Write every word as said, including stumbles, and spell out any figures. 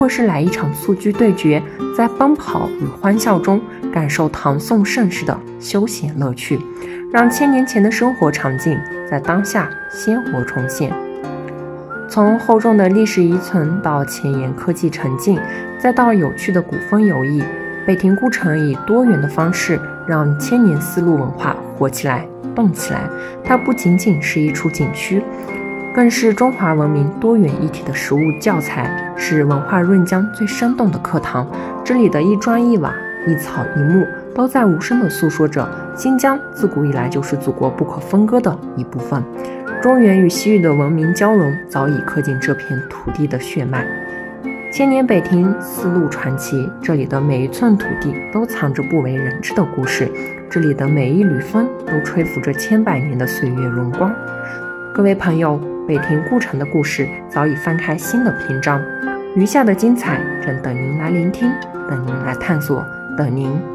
或是来一场蹴鞠对决，在奔跑与欢笑中感受唐宋盛世的休闲乐趣，让千年前的生活场景在当下鲜活重现。从厚重的历史遗存到前沿科技沉浸，再到有趣的古风游艺，北亭故城以多元的方式让千年丝路文化活起来、动起来。它不仅仅是一处景区，更是中华文明多元一体的实物教材，是文化润浆最生动的课堂。这里的一砖一瓦、一草一木，都在无声地诉说着新疆自古以来就是祖国不可分割的一部分。中原与西域的文明交融，早已刻进这片土地的血脉。千年北亭丝路传奇，这里的每一寸土地都藏着不为人知的故事，这里的每一缕风都吹拂着千百年的岁月荣光。各位朋友，北亭故城的故事早已翻开新的篇章，余下的精彩正等您来聆听，等您来探索，等您